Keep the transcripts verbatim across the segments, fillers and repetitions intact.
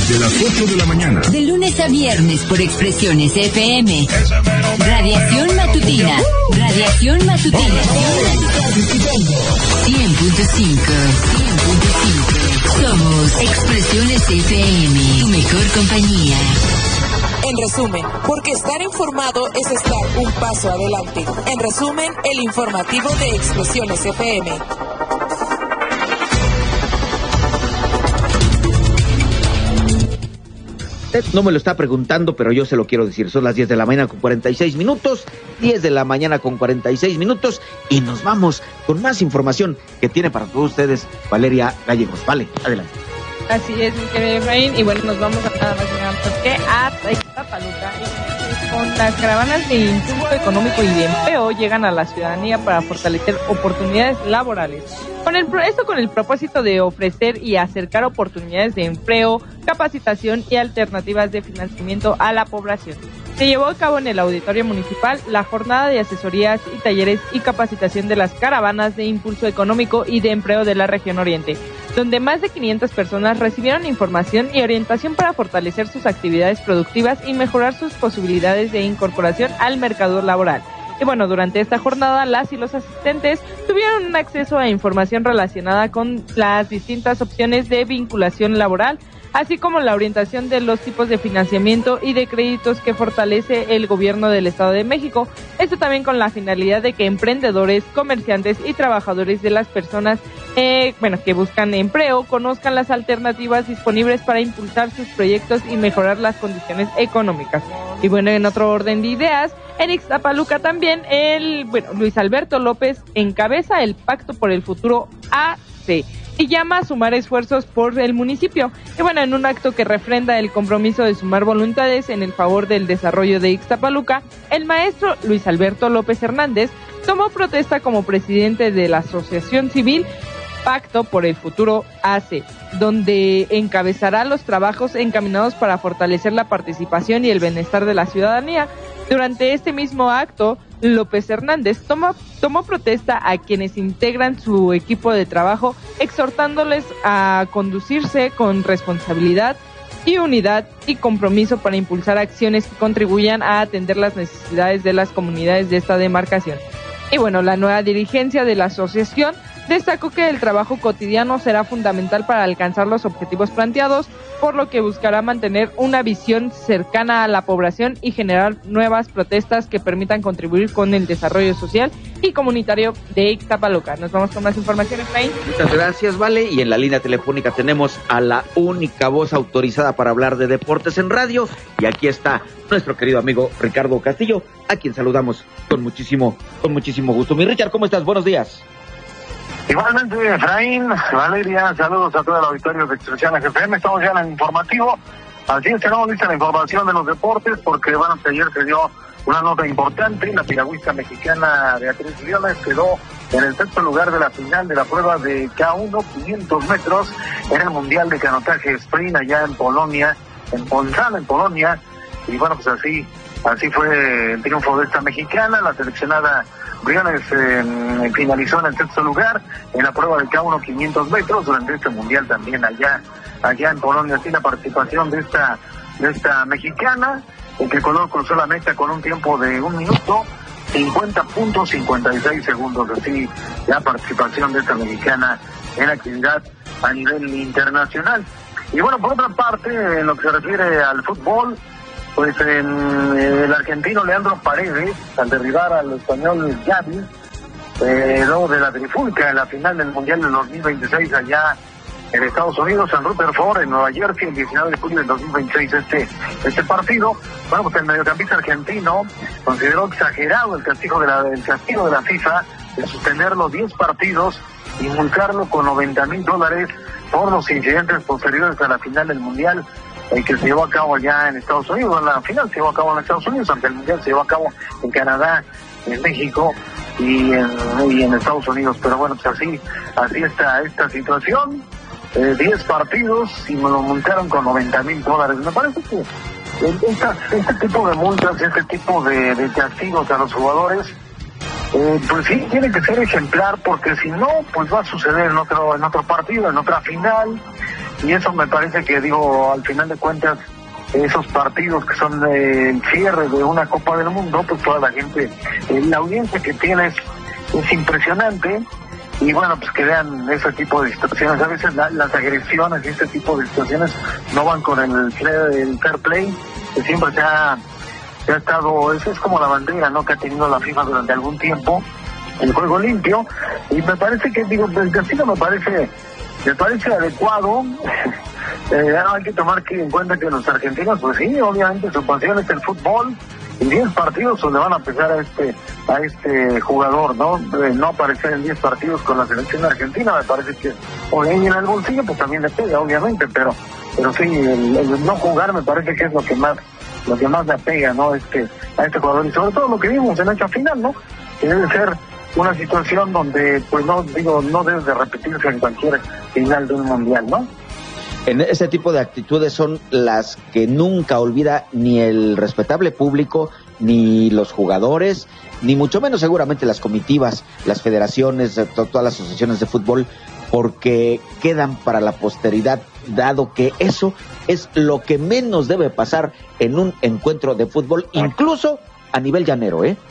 Desde las ocho de la mañana. De lunes a viernes por Expresiones F M. Radiación matutina. Radiación matutina. cien punto cinco. cien punto cinco. Somos Expresiones F M. Tu mejor compañía. En resumen, porque estar informado es estar un paso adelante. En resumen, el informativo de Expresiones F M. Usted no me lo está preguntando, pero yo se lo quiero decir. Son las diez de la mañana con cuarenta y seis minutos. diez de la mañana con cuarenta y seis minutos. Y nos vamos con más información que tiene para todos ustedes Valeria Gallegos. Vale, adelante. Así es, mi querido Efraín, y bueno, nos vamos a nada más y nada más que a Ixtapaluca. Con las caravanas de impulso económico y de empleo llegan a la ciudadanía para fortalecer oportunidades laborales. Con el, esto con el propósito de ofrecer y acercar oportunidades de empleo, capacitación y alternativas de financiamiento a la población. Se llevó a cabo en el Auditorio Municipal la jornada de asesorías y talleres y capacitación de las caravanas de impulso económico y de empleo de la región oriente, donde más de quinientas personas recibieron información y orientación para fortalecer sus actividades productivas y mejorar sus posibilidades de incorporación al mercado laboral. Y bueno, durante esta jornada, las y los asistentes tuvieron un acceso a información relacionada con las distintas opciones de vinculación laboral, así como la orientación de los tipos de financiamiento y de créditos que fortalece el gobierno del Estado de México. Esto también con la finalidad de que emprendedores, comerciantes y trabajadores de las personas eh, bueno, que buscan empleo conozcan las alternativas disponibles para impulsar sus proyectos y mejorar las condiciones económicas. Y bueno, en otro orden de ideas, en Ixtapaluca también el bueno Luis Alberto López encabeza el Pacto por el Futuro A C y llama a sumar esfuerzos por el municipio. Y bueno, en un acto que refrenda el compromiso de sumar voluntades en el favor del desarrollo de Ixtapaluca, el maestro Luis Alberto López Hernández tomó protesta como presidente de la Asociación Civil Pacto por el Futuro A C, donde encabezará los trabajos encaminados para fortalecer la participación y el bienestar de la ciudadanía. Durante este mismo acto, López Hernández tomó, tomó protesta a quienes integran su equipo de trabajo, exhortándoles a conducirse con responsabilidad y unidad y compromiso para impulsar acciones que contribuyan a atender las necesidades de las comunidades de esta demarcación. Y bueno, la nueva dirigencia de la asociación destacó que el trabajo cotidiano será fundamental para alcanzar los objetivos planteados, por lo que buscará mantener una visión cercana a la población y generar nuevas protestas que permitan contribuir con el desarrollo social y comunitario de Ixtapaluca. Nos vamos con más información, Efraín. Muchas gracias, Vale. Y en la línea telefónica tenemos a la única voz autorizada para hablar de deportes en radio. Y aquí está nuestro querido amigo Ricardo Castillo, a quien saludamos con muchísimo, con muchísimo gusto. Mi Richard, ¿cómo estás? Buenos días. Igualmente, Efraín, Valeria, saludos a todo el auditorio de Expresiones F M. Estamos ya en el informativo. Así es, tenemos lista la información de los deportes, porque bueno, que ayer se dio una nota importante. La piragüista mexicana Beatriz Briones quedó en el sexto lugar de la final de la prueba de K uno, quinientos metros, en el Mundial de Canotaje Sprint allá en Polonia, en Ponzán, en Polonia. Y bueno, pues así, así fue el triunfo de esta mexicana. La seleccionada Briones eh, finalizó en el sexto lugar en la prueba de K uno quinientos metros durante este mundial también allá allá en Polonia. Así la participación de esta de esta mexicana, el tricolor cruzó la meta con un tiempo de un minuto cincuenta punto cincuenta y seis segundos. Así la participación de esta mexicana en la actividad a nivel internacional. Y bueno, por otra parte, en lo que se refiere al fútbol, pues en, eh, el argentino Leandro Paredes, al derribar al español Gavi, eh, luego de la trifulca en la final del Mundial del dos mil veintiséis allá en Estados Unidos, en Rutherford, en Nueva Jersey, el diecinueve de julio del dos mil veintiséis, este, este partido. Bueno, pues el mediocampista argentino consideró exagerado el castigo de la, el castigo de la FIFA de suspender los diez partidos y multarlo con noventa mil dólares por los incidentes posteriores a la final del Mundial, el que se llevó a cabo allá en Estados Unidos. La final se llevó a cabo en Estados Unidos, aunque el Mundial se llevó a cabo en Canadá, en México y en, y en Estados Unidos. Pero bueno, pues así, así está esta situación. Eh, diez partidos y me lo multaron con noventa mil dólares. Me parece que esta, este tipo de multas, este tipo de, de castigos a los jugadores, eh, pues sí, tiene que ser ejemplar, porque si no, pues va a suceder en otro, en otro partido, en otra final. y eso me parece que, digo, al final de cuentas, esos partidos que son eh, el cierre de una Copa del Mundo, pues toda la gente, eh, la audiencia que tienes es impresionante, y bueno, pues que vean ese tipo de situaciones. A veces la, las agresiones y este tipo de situaciones no van con el, el fair play, que siempre se ha, se ha estado, eso es como la bandera, ¿no?, que ha tenido la FIFA durante algún tiempo, el juego limpio, y me parece que, digo, el castigo me parece, me parece adecuado. eh, hay que tomar en cuenta que los argentinos, pues sí, obviamente su pasión es el fútbol, y diez partidos donde van a pesar a este a este jugador, ¿no? Eh, no aparecer en diez partidos con la selección argentina, me parece que, o en el bolsillo, pues también le pega, obviamente, pero pero sí, el, el no jugar me parece que es lo que más lo que más le pega, ¿no? Este, a este jugador, y sobre todo lo que vimos en esta final, ¿no? Que debe ser una situación donde, pues no, digo, no debe de repetirse en cualquier final de un mundial, ¿no? En ese tipo de actitudes son las que nunca olvida ni el respetable público, ni los jugadores, ni mucho menos seguramente las comitivas, las federaciones, todas las asociaciones de fútbol, porque quedan para la posteridad, dado que eso es lo que menos debe pasar en un encuentro de fútbol, incluso a nivel llanero, ¿eh?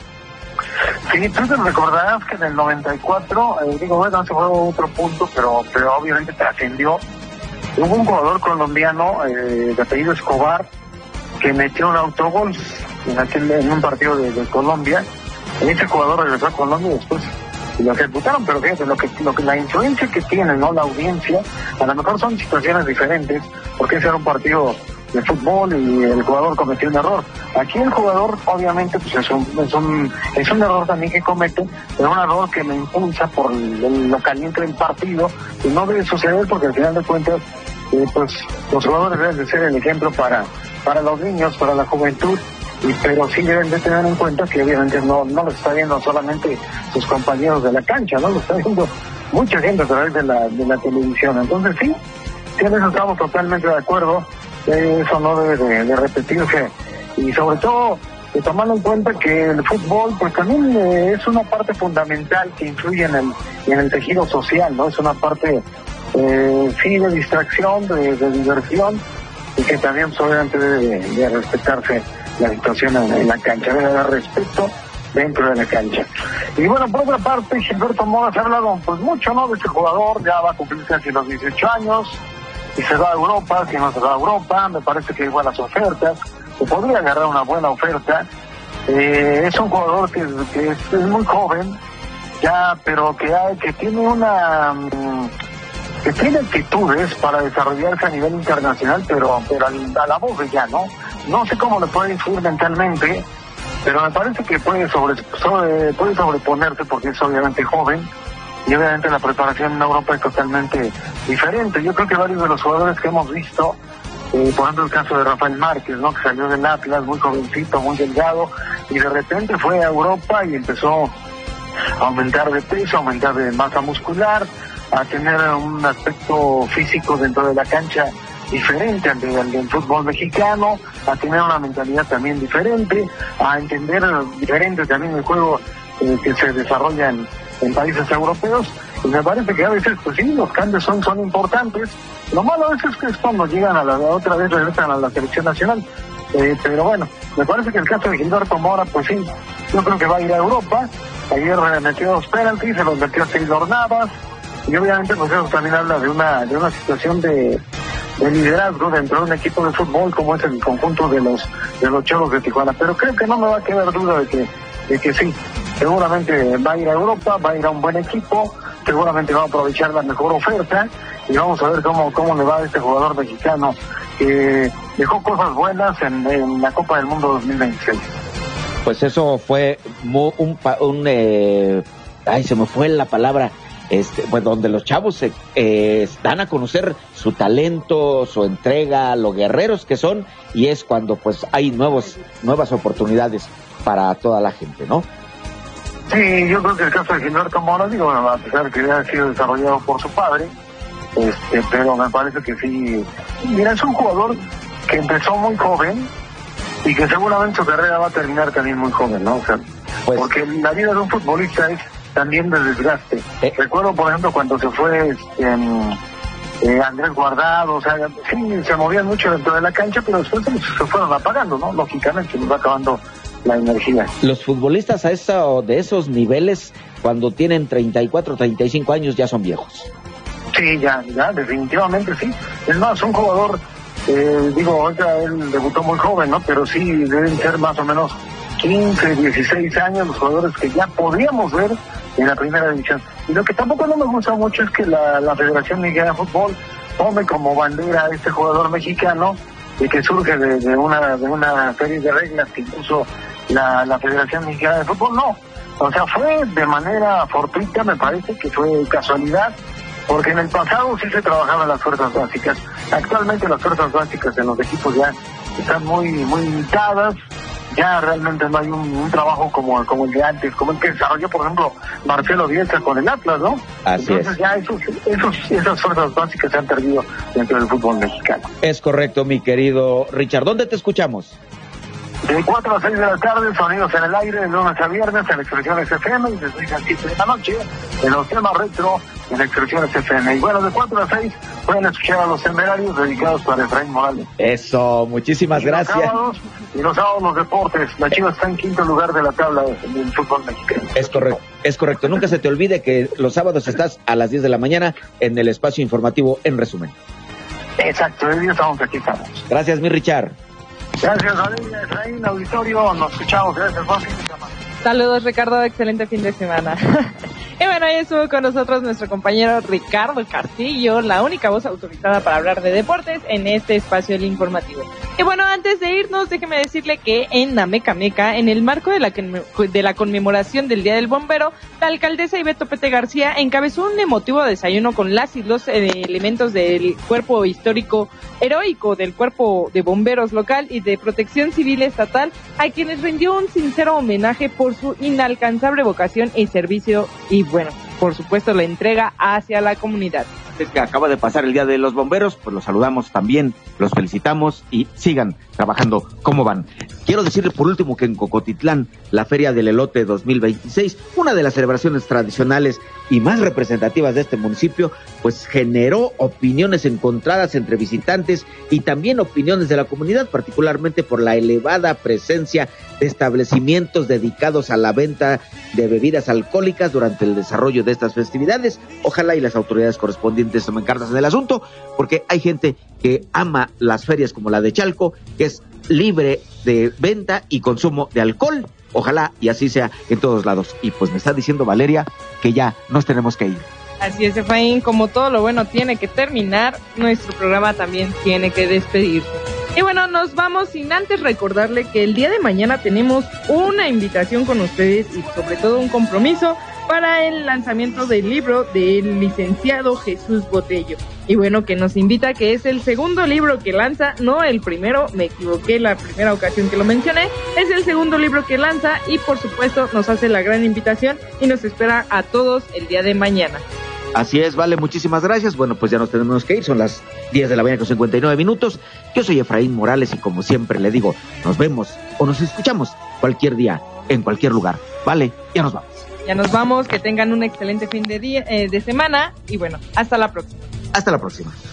Sí, tú te recordarás que en el noventa y cuatro, eh, digo, bueno, ese fue otro punto, pero, pero obviamente trascendió. Hubo un jugador colombiano eh, de apellido Escobar que metió un autogol en, aquel, en un partido de, de Colombia. Ese jugador regresó a Colombia y después lo ejecutaron, pero fíjate, lo que, lo que la influencia que tiene, ¿no?, la audiencia, a lo mejor son situaciones diferentes, porque ese era un partido de fútbol y el jugador cometió un error. Aquí el jugador, obviamente, pues es un, es un, es un error también que comete, pero un error que me impulsa por el, lo caliente del partido, y no debe suceder porque al final de cuentas, eh, pues los jugadores deben de ser el ejemplo para, para los niños, para la juventud, y, pero sí deben de tener en cuenta que obviamente no, no lo está viendo solamente sus compañeros de la cancha, no lo está viendo mucha gente a través de la, de la televisión. Entonces sí, sí, en eso estamos totalmente de acuerdo. Eso no debe de, de repetirse, y sobre todo eh, tomando en cuenta que el fútbol pues también eh, es una parte fundamental que influye en el en el tejido social, ¿no? Es una parte eh, sí de distracción, de, de diversión, y que también pues, obviamente debe de, de respetarse la situación en, en la cancha, debe haber respeto dentro de la cancha. Y bueno, por otra parte, Gilberto Mora se ha hablado pues mucho, ¿no?, de este jugador, ya va a cumplir casi los dieciocho años, y se va a Europa, si no se va a Europa, me parece que hay buenas ofertas, se podría agarrar una buena oferta. Eh, es un jugador que, que es, es muy joven, ya, pero que, hay, que tiene una... que tiene actitudes para desarrollarse a nivel internacional, pero, pero a, a la voz de ya, ¿no? No sé cómo le puede influir mentalmente, pero me parece que puede, sobre, sobre, puede sobreponerse porque es obviamente joven, y obviamente la preparación en Europa es totalmente diferente. Yo creo que varios de los jugadores que hemos visto, eh, por ejemplo el caso de Rafael Márquez, ¿no?, que salió del Atlas muy jovencito, muy delgado, y de repente fue a Europa y empezó a aumentar de peso, a aumentar de masa muscular, a tener un aspecto físico dentro de la cancha diferente al, de, al del fútbol mexicano, a tener una mentalidad también diferente, a entender diferente también el juego eh, que se desarrolla en, en países europeos. Y me parece que a veces, pues sí, los cambios son, son importantes. Lo malo a veces es que es cuando llegan a la, otra vez regresan a la selección nacional. Eh, pero bueno, me parece que el caso de Gilberto Mora, pues sí, yo creo que va a ir a Europa. Ayer metió dos penaltis, se los metió a Keylor Navas, y obviamente pues eso también habla de una de una situación de, de liderazgo dentro de un equipo de fútbol como es el conjunto de los de los Cholos de Tijuana. Pero creo que no me va a quedar duda de que de que sí, seguramente va a ir a Europa, va a ir a un buen equipo, seguramente va a aprovechar la mejor oferta, y vamos a ver cómo cómo le va a este jugador mexicano que dejó cosas buenas en, en la Copa del Mundo dos mil veintiséis. Pues eso fue un, un, un eh, ay, se me fue la palabra, este, pues donde los chavos se, eh, dan a conocer su talento, su entrega, lo guerreros que son, y es cuando pues hay nuevos, nuevas oportunidades para toda la gente, ¿no? Sí, yo creo que el caso de Gilberto Mora, digo, a pesar de que ha sido desarrollado por su padre, este, pero me parece que sí, mira, es un jugador que empezó muy joven, y que seguramente su carrera va a terminar también muy joven, ¿no? O sea, pues, porque la vida de un futbolista es también de desgaste. Eh. Recuerdo, por ejemplo, cuando se fue este, eh, Andrés Guardado, o sea, sí, se movían mucho dentro de la cancha, pero después se fueron apagando, ¿no? Lógicamente, nos va acabando la energía. Los futbolistas a eso, de esos niveles, cuando tienen treinta y cuatro, treinta y cinco años, ya son viejos. Sí, ya, ya, definitivamente sí. Es más, un jugador, eh, digo, ahorita él debutó muy joven, ¿no? Pero sí, deben ser más o menos quince, dieciséis años los jugadores que ya podríamos ver en la primera división. Y lo que tampoco no me gusta mucho es que la, la Federación Mexicana de Fútbol tome como bandera a este jugador mexicano y que surge de, de una de una serie de reglas que impuso la, la Federación Mexicana de Fútbol. No, o sea, fue de manera fortuita, me parece que fue casualidad, porque en el pasado sí se trabajaban las fuerzas básicas. Actualmente las fuerzas básicas en los equipos ya están muy muy limitadas, ya realmente no hay un, un trabajo como, como el de antes, como el que desarrolló, por ejemplo, Marcelo Bielsa con el Atlas, ¿no? Así Entonces es. ya esos, esos, esas fuerzas básicas se han perdido dentro del fútbol mexicano. Es correcto, mi querido Richard. ¿Dónde te escuchamos? De cuatro a seis de la tarde, sonidos en el aire, de lunes a viernes, en Expresiones F M, y desde las siete de la noche, en los temas retro, en Expresiones F M. Y bueno, de cuatro a seis pueden escuchar a los temerarios dedicados para Efraín Morales. Eso, muchísimas y los gracias. Sábados, y los sábados los deportes. La Chivas está en quinto lugar de la tabla del fútbol mexicano. Es correcto, es correcto. Nunca se te olvide que los sábados estás a las diez de la mañana en el espacio informativo En Resumen. Exacto, el día sábado aquí estamos. Gracias, mi Richard. Gracias, Valeria, Efraín, auditorio, nos escuchamos, gracias, buen fin de semana. Saludos, Ricardo, excelente fin de semana. Y bueno, ahí estuvo con nosotros nuestro compañero Ricardo Castillo, la única voz autorizada para hablar de deportes en este espacio del informativo. Y bueno, antes de irnos, déjeme decirle que en Amecameca, en el marco de la, de la conmemoración del Día del Bombero, la alcaldesa Ivette Pete García encabezó un emotivo desayuno con las y los eh, elementos del cuerpo histórico heroico del Cuerpo de Bomberos local y de Protección Civil estatal, a quienes rindió un sincero homenaje por su inalcanzable vocación y servicio y, bueno, por supuesto, la entrega hacia la comunidad. Es que acaba de pasar el Día de los Bomberos, pues los saludamos también, los felicitamos y sigan trabajando como van. Quiero decirle por último que en Cocotitlán, la Feria del Elote dos mil veintiséis, una de las celebraciones tradicionales y más representativas de este municipio, pues generó opiniones encontradas entre visitantes y también opiniones de la comunidad, particularmente por la elevada presencia de establecimientos dedicados a la venta de bebidas alcohólicas durante el desarrollo de estas festividades. Ojalá y las autoridades correspondientes tomen cartas en el asunto, porque hay gente que ama las ferias como la de Chalco, que es libre de venta y consumo de alcohol. Ojalá y así sea en todos lados. Y pues me está diciendo Valeria que ya nos tenemos que ir. Así es, Efraín, como todo lo bueno tiene que terminar, nuestro programa también tiene que despedirse. Y bueno, nos vamos sin antes recordarle que el día de mañana tenemos una invitación con ustedes y sobre todo un compromiso para el lanzamiento del libro del licenciado Jesús Botello. Y bueno, que nos invita, que es el segundo libro que lanza, no el primero, me equivoqué la primera ocasión que lo mencioné, es el segundo libro que lanza y por supuesto nos hace la gran invitación y nos espera a todos el día de mañana. Así es, Vale, muchísimas gracias. Bueno, pues ya nos tenemos que ir, son las diez de la mañana con cincuenta y nueve minutos. Yo soy Efraín Morales y como siempre le digo, nos vemos o nos escuchamos cualquier día, en cualquier lugar. Vale, ya nos vamos. Ya nos vamos, que tengan un excelente fin de día, eh, de semana y bueno, hasta la próxima. Hasta la próxima.